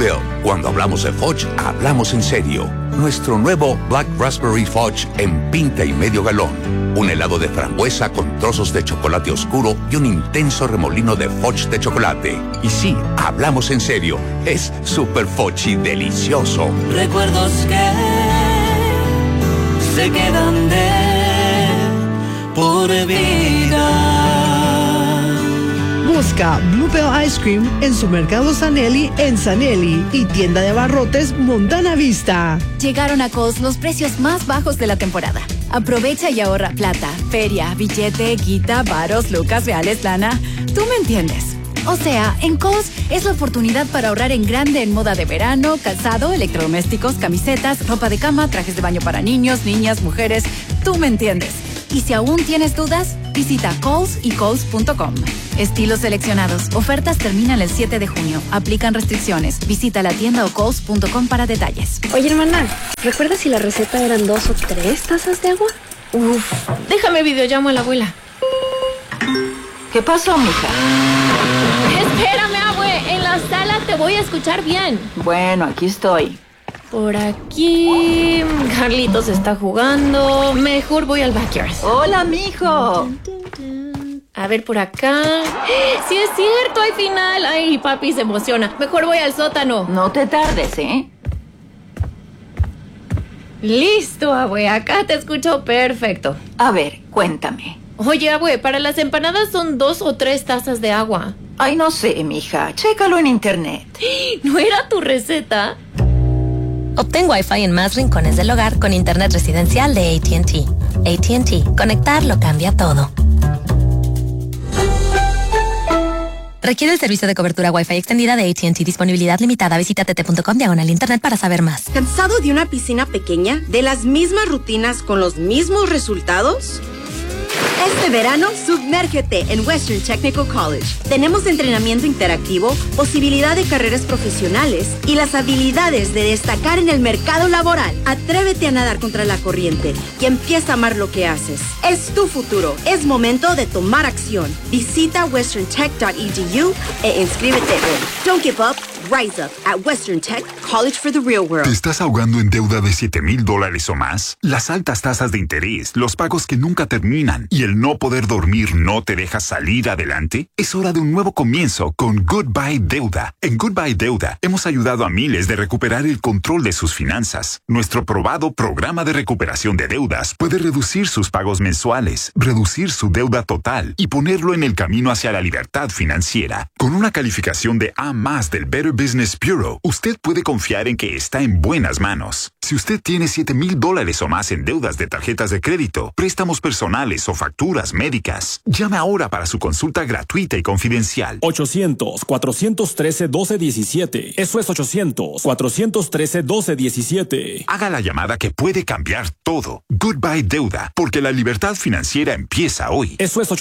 Bluebell. Cuando hablamos de fudge, hablamos en serio. Nuestro nuevo Black Raspberry Fudge en pinta y medio galón. Un helado de frambuesa con trozos de chocolate oscuro y un intenso remolino de fudge de chocolate. Y sí, hablamos en serio. Es super fudge y delicioso. Recuerdos que se quedan de por vida. Busca Bluebell Ice Cream en Supermercado Sanelli en Sanelli y tienda de abarrotes Montana Vista. Llegaron a Kohl's los precios más bajos de la temporada. Aprovecha y ahorra plata, feria, billete, guita, varos, lucas, reales, lana. Tú me entiendes. O sea, en Kohl's es la oportunidad para ahorrar en grande en moda de verano, calzado, electrodomésticos, camisetas, ropa de cama, trajes de baño para niños, niñas, mujeres. Tú me entiendes. Y si aún tienes dudas, visita Kohl's y Kohls.com. Estilos seleccionados. Ofertas terminan el 7 de junio. Aplican restricciones. Visita la tienda o Kohls.com para detalles. Oye, hermana, ¿recuerdas si la receta eran 2 o 3 tazas de agua? Uf, déjame videollamo a la abuela. ¿Qué pasó, mija? Espérame, abue. En la sala te voy a escuchar bien. Bueno, aquí estoy. Por aquí... Carlitos está jugando. Mejor voy al backyard. Hola, mijo. A ver, por acá... ¡Sí es cierto! ¡Hay final! ¡Ay, papi se emociona! Mejor voy al sótano. No te tardes, ¿eh? Listo, abue. Acá te escucho perfecto. A ver, cuéntame. Oye, abue, para las empanadas son 2 o 3 tazas de agua. Ay, no sé, mija. Chécalo en internet. ¿No era tu receta? Obtén Wi-Fi en más rincones del hogar con internet residencial de AT&T. AT&T. Conectar lo cambia todo. Requiere el servicio de cobertura Wi-Fi extendida de AT&T. Disponibilidad limitada. Visita tt.com/internet para saber más. ¿Cansado de una piscina pequeña? ¿De las mismas rutinas con los mismos resultados? Este verano, sumérgete en Western Technical College. Tenemos entrenamiento interactivo, posibilidad de carreras profesionales y las habilidades de destacar en el mercado laboral. Atrévete a nadar contra la corriente y empieza a amar lo que haces. Es tu futuro. Es momento de tomar acción. Visita westerntech.edu e inscríbete hoy. Don't give up. Rise up at Western Tech College for the Real World. ¿Te estás ahogando en deuda de $7,000 o más? Las altas tasas de interés, los pagos que nunca terminan y el no poder dormir no te deja salir adelante? Es hora de un nuevo comienzo con Goodbye Deuda. En Goodbye Deuda hemos ayudado a miles de recuperar el control de sus finanzas. Nuestro probado programa de recuperación de deudas puede reducir sus pagos mensuales, reducir su deuda total y ponerlo en el camino hacia la libertad financiera. Con una calificación de A+ del Better Business Bureau, usted puede confiar en que está en buenas manos. Si usted tiene $7,000 o más en deudas de tarjetas de crédito, préstamos personales o facturas médicas, llame ahora para su consulta gratuita y confidencial. 800-413-1217. Eso es 800-413-1217. Haga la llamada que puede cambiar todo. Goodbye Deuda, porque la libertad financiera empieza hoy. Eso es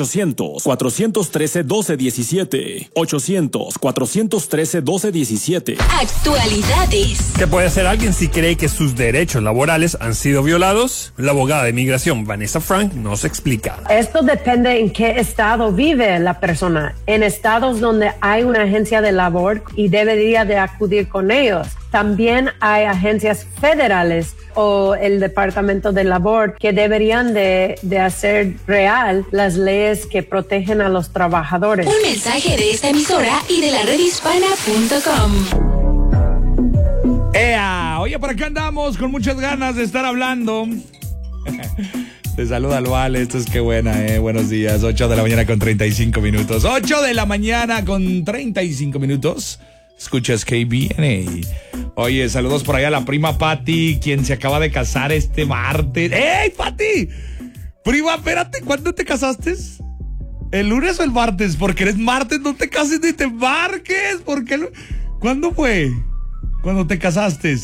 800-413-1217. 800-413-1217. Actualidades. ¿Qué puede hacer alguien si cree que sus derechos laborales han sido violados? La abogada de inmigración Vanessa Frank nos explica. Esto depende en qué estado vive la persona. En estados donde hay una agencia de labor y debería de acudir con ellos. También hay agencias federales o el Departamento de Labor que deberían de hacer real las leyes que protegen a los trabajadores. Un mensaje de esta emisora y de la redhispana.com. ¡Ea! Oye, por acá andamos con muchas ganas de estar hablando. Te saluda el Vale, esto es qué buena, buenos días, 8 de la mañana con 35 minutos. 8 de la mañana con 35 minutos. Escuchas KBNA. Oye, saludos por allá a la prima Patti, quien se acaba de casar este martes. ¡Ey, Patti! Prima, espérate, ¿cuándo te casaste? ¿El lunes o el martes? Porque eres martes, no te cases ni te embarques. ¿Por qué? ¿Cuándo fue? ¿Cuándo te casaste?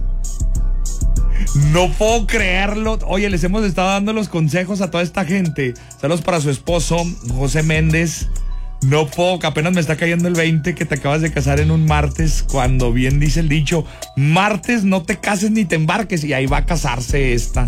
No puedo creerlo. Oye, les hemos estado dando los consejos a toda esta gente. Saludos para su esposo, José Méndez. No puedo, que apenas me está cayendo el 20 que te acabas de casar en un martes, cuando bien dice el dicho, martes no te cases ni te embarques, y ahí va a casarse esta.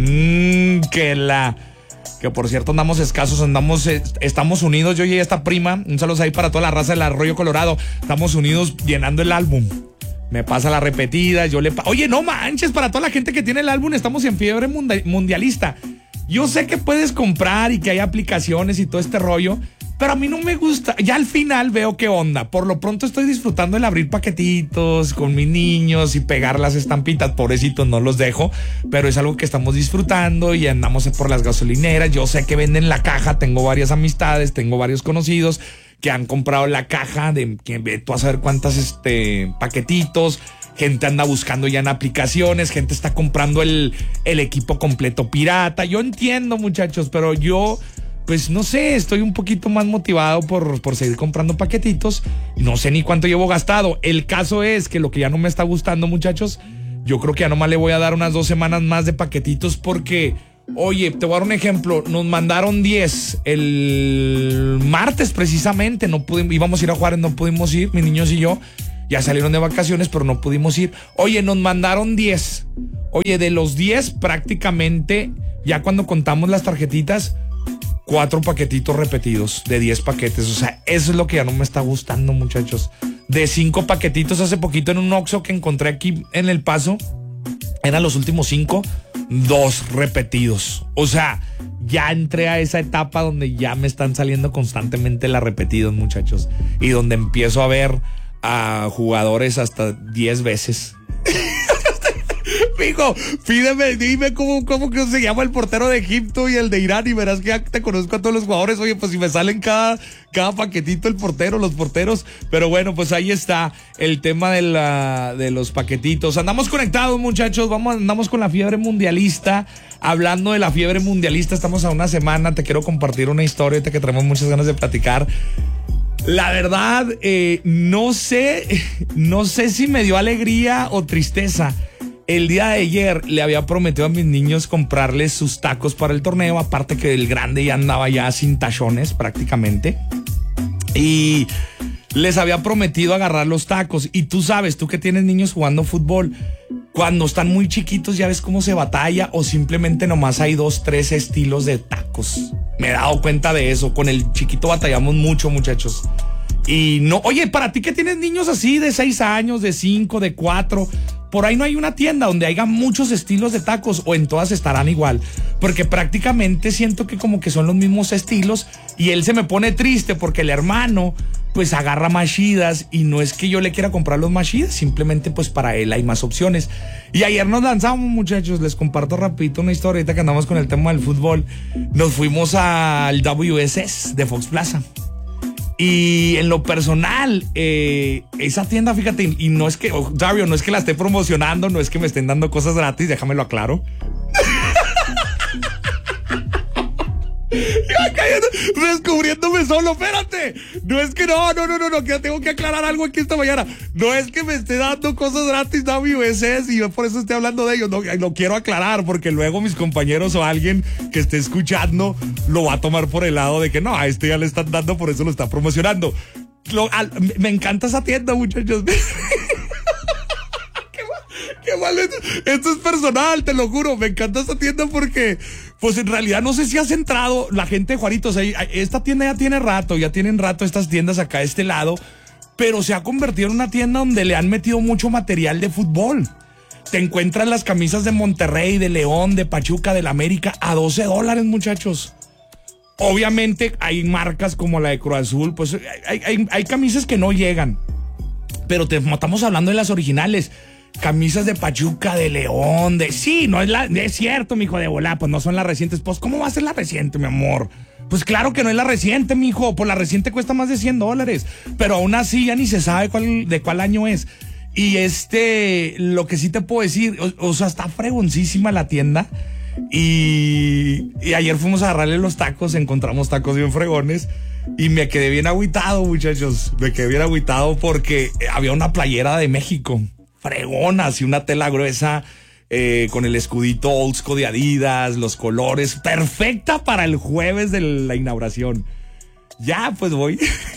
Que por cierto andamos escasos, estamos unidos, yo y esta prima, un saludo ahí para toda la raza del Arroyo Colorado, estamos unidos llenando el álbum. me pasa la repetida, oye, no manches, para toda la gente que tiene el álbum, estamos en fiebre mundialista. Yo sé que puedes comprar y que hay aplicaciones y todo este rollo, pero a mí no me gusta. Ya al final veo qué onda. Por lo pronto estoy disfrutando el abrir paquetitos con mis niños y pegar las estampitas. Pobrecitos, no los dejo, pero es algo que estamos disfrutando y andamos por las gasolineras. Yo sé que venden la caja, tengo varias amistades, tengo varios conocidos que han comprado la caja de que tú vas a ver cuántas paquetitos. Gente anda buscando ya en aplicaciones, gente está comprando el equipo completo pirata. Yo entiendo, muchachos, pero yo, pues no sé, estoy un poquito más motivado por seguir comprando paquetitos. No sé ni cuánto llevo gastado. El caso es que lo que ya no me está gustando, muchachos, yo creo que ya nomás le voy a dar unas 2 semanas más de paquetitos porque, oye, te voy a dar un ejemplo. Nos mandaron 10 el martes precisamente. Íbamos a ir a Juárez, no pudimos ir, mis niños y yo. Ya salieron de vacaciones, pero no pudimos ir. Oye, nos mandaron 10. Oye, de los 10 prácticamente, ya cuando contamos las tarjetitas, 4 paquetitos repetidos de 10 paquetes. O sea, eso es lo que ya no me está gustando, muchachos. De 5 paquetitos hace poquito en un Oxxo que encontré aquí en El Paso, eran los últimos 5, 2 repetidos. O sea, ya entré a esa etapa donde ya me están saliendo constantemente las repetidos, muchachos. Y donde empiezo a ver a jugadores hasta 10 veces. Mijo, dime cómo que se llama el portero de Egipto y el de Irán y verás que ya te conozco a todos los jugadores. Oye, pues si me salen cada paquetito los porteros. Pero bueno, pues ahí está el tema de los paquetitos. Andamos conectados, muchachos. Andamos con la fiebre mundialista. Hablando de la fiebre mundialista, estamos a una semana. Te quiero compartir una historia que traemos muchas ganas de platicar. La verdad, no sé si me dio alegría o tristeza. El día de ayer le había prometido a mis niños comprarles sus tacos para el torneo, aparte que el grande ya andaba ya sin tachones prácticamente. Y les había prometido agarrar los tacos. Y tú sabes, tú que tienes niños jugando fútbol, cuando están muy chiquitos ya ves cómo se batalla o simplemente nomás hay 2, 3 estilos de tacos. Me he dado cuenta de eso. Con el chiquito batallamos mucho, muchachos. Y no, oye, para ti que tienes niños así de 6 años, de 5, de 4, por ahí no hay una tienda donde haya muchos estilos de tacos o en todas estarán igual. Porque prácticamente siento que como que son los mismos estilos y él se me pone triste porque el hermano pues agarra más chidas y no es que yo le quiera comprar los más chidas, simplemente pues para él hay más opciones. Y ayer nos lanzamos, muchachos, les comparto rapidito una historia ahorita que andamos con el tema del fútbol. Nos fuimos al WSS de Fox Plaza. Y en lo personal, esa tienda, fíjate, y no es que, Dario, no es que la esté promocionando, no es que me estén dando cosas gratis, déjame lo aclaro. Descubriéndome solo, espérate. No es que no, que tengo que aclarar algo aquí esta mañana. No es que me esté dando cosas gratis WSS y yo por eso estoy hablando de ellos. No, lo quiero aclarar porque luego mis compañeros o alguien que esté escuchando lo va a tomar por el lado de que no, a este ya le están dando, por eso lo está promocionando. Me encanta esa tienda, muchachos. Qué mal, esto es personal, te lo juro. Me encanta esta tienda porque, pues en realidad no sé si has entrado la gente de Juaritos. Esta tienda ya tienen rato estas tiendas acá de este lado, pero se ha convertido en una tienda donde le han metido mucho material de fútbol. Te encuentras las camisas de Monterrey, de León, de Pachuca, del América a $12, muchachos. Obviamente hay marcas como la de Cruz Azul, pues hay camisas que no llegan, pero estamos hablando de las originales. Camisas de Pachuca, de León, sí, no es cierto, mijo, de volá, pues no son las recientes. Pues, ¿cómo va a ser la reciente, mi amor? Pues claro que no es la reciente, mijo, pues la reciente cuesta más de $100, pero aún así ya ni se sabe de cuál año es. Y lo que sí te puedo decir, o sea, está fregoncísima la tienda. Y ayer fuimos a agarrarle los tacos, encontramos tacos bien fregones. Y me quedé bien agüitado, muchachos. Me quedé bien agüitado porque había una playera de México fregona, así una tela gruesa, con el escudito old school de Adidas, los colores, perfecta para el jueves de la inauguración. Ya, pues voy.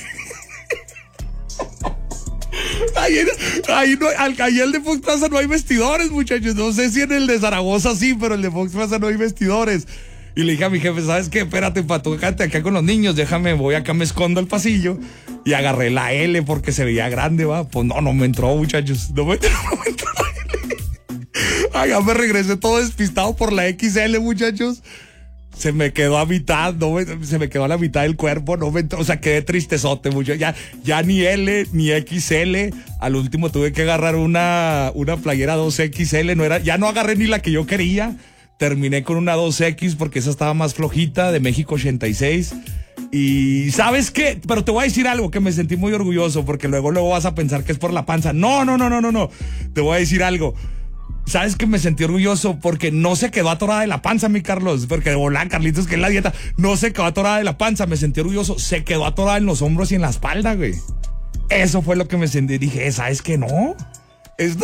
Ahí el de Fox Plaza no hay vestidores, muchachos. No sé si en el de Zaragoza sí, pero el de Fox Plaza no hay vestidores. Y le dije a mi jefe, ¿sabes qué? Espérate, Pato, quédate acá con los niños, déjame, voy acá, me escondo al pasillo. Y agarré la L porque se veía grande, va. Pues no me entró, muchachos. No me entró la L. Ay, ya me regresé todo despistado por la XL, muchachos. Se me quedó a mitad, se me quedó a la mitad del cuerpo, no me entró, o sea, quedé tristezote mucho, ya ni L, ni XL, al último tuve que agarrar una playera 2XL, ya no agarré ni la que yo quería, terminé con una 2X porque esa estaba más flojita, de México 86, y ¿sabes qué? Pero te voy a decir algo que me sentí muy orgulloso, porque luego vas a pensar que es por la panza, no, te voy a decir algo. ¿Sabes que me sentí orgulloso? Porque no se quedó atorada de la panza, mi Carlos. Porque de volá, Carlitos, que es la dieta. No se quedó atorada de la panza. Me sentí orgulloso. Se quedó atorada en los hombros y en la espalda, güey. Eso fue lo que me sentí. Dije, ¿sabes qué? No. Esto...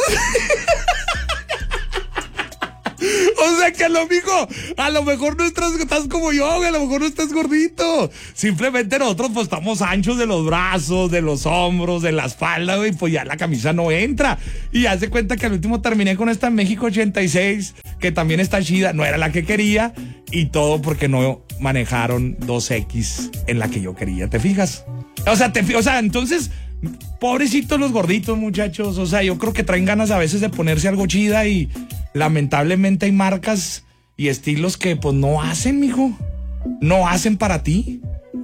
O sea que a lo mejor no estás como yo, güey, a lo mejor no estás gordito. Simplemente nosotros pues estamos anchos de los brazos, de los hombros, de la espalda, güey, pues ya la camisa no entra. Y haz de cuenta que al último terminé con esta México 86, que también está chida, no era la que quería, y todo porque no manejaron 2X en la que yo quería, ¿te fijas? O sea, entonces... Pobrecitos los gorditos, muchachos. O sea, yo creo que traen ganas a veces de ponerse algo chida y lamentablemente hay marcas y estilos que pues no hacen, mijo. No hacen para ti.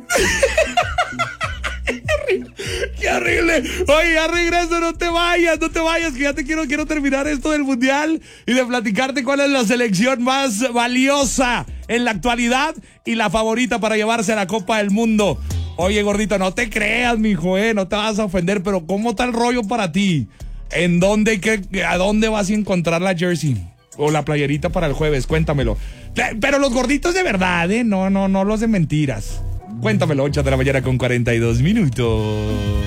¡Qué horrible! Oye, ya regreso, no te vayas, que ya te quiero terminar esto del Mundial y de platicarte cuál es la selección más valiosa en la actualidad y la favorita para llevarse a la Copa del Mundo. Oye, gordito, no te creas, mijo, no te vas a ofender, pero ¿cómo está el rollo para ti? ¿En dónde, a dónde vas a encontrar la jersey? O la playerita para el jueves, cuéntamelo. Pero los gorditos de verdad, no los de mentiras. Cuéntamelo, 8 de la mañana con 42 minutos.